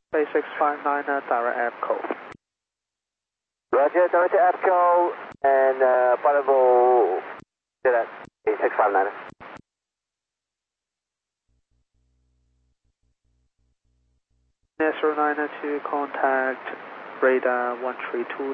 659 direct APCO. Roger, direct APCO and Bravo 659. Nashville 902, contact radar 132.15.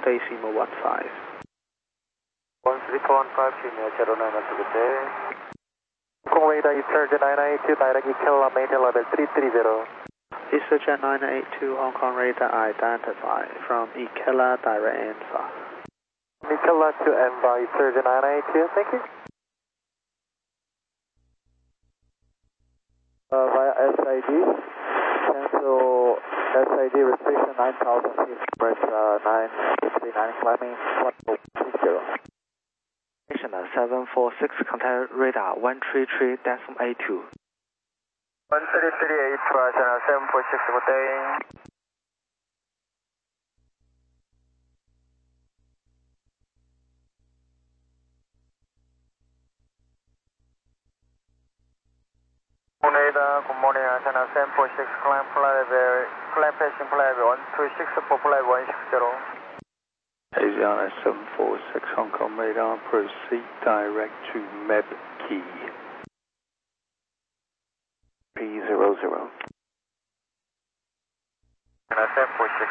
132.15, Senior 0902, good day. Hong radar Eastern 982, direct Ikela, maintain level 330. EasterJet 982, Hong Kong radar identified from Ikela direct ANFA. Ikela to ANFA, Eastern 982, thank you. Via SID, cancel SID restriction 9,000 feet, press 939, climbing 1060. 746, contact radar 133.82. 133.82, channel 746, good day. Good morning, channel 746, climb passing flight 126 for flight 160. Asiana 746, Hong Kong radar, proceed direct to MEB Key. P00. Channel 746.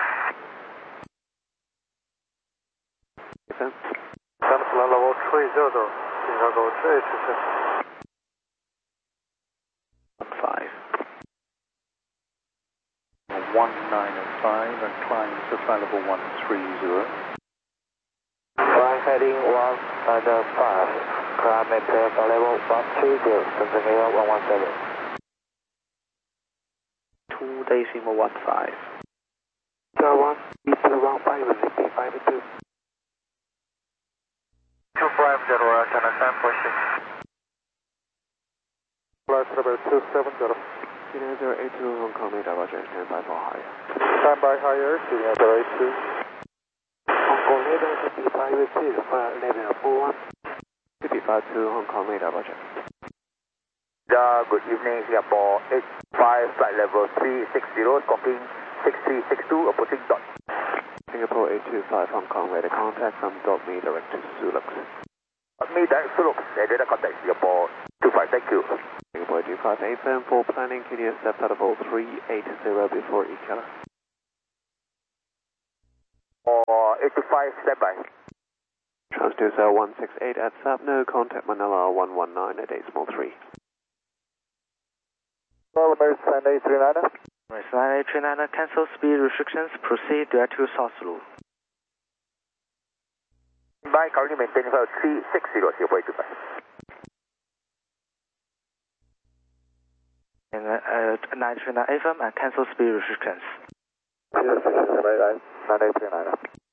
Sunflower level 30, Chicago 8. 1905 and climb to flight level 130. Flight heading 195, climb at flight level 130, Tanzania 117. 2.15. Star 1, Eastern 15, 52. 250, channel 746. Flight level 270. Senior 082 Hong Kong radar, Roger, stand by for higher. Stand by higher, Senior 082. Hong Kong radar 55, flight level 41. 55 Hong Kong radar, Roger. Good evening, Singapore 85, flight level 360, squawking 6362, approaching dot. Singapore 825 Hong Kong radar, contact from dot me direct to Sulux. Me direct Sulux, data contact Singapore 25, thank you. Singapore 25 AFM for planning, QNS step level 380 before Ikela. 825, standby. Transducer 168 at Sapno, contact Manila 119 at 8.3. Well, American 839. American 839, cancel speed restrictions, proceed direct to South Loop. By currently maintaining flight 360, Singapore 825. And 939 FM and cancel speed restrictions. Yes, 939.